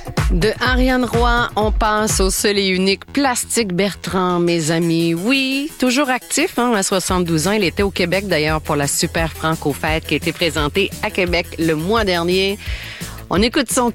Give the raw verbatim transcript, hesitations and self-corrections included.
De Ariane Roy, on passe au seul et unique Plastique Bertrand, mes amis. Oui, toujours actif, hein, à soixante-douze ans. Il était au Québec, d'ailleurs, pour la Super Franco Fête qui a été présentée à Québec le mois dernier. On écoute son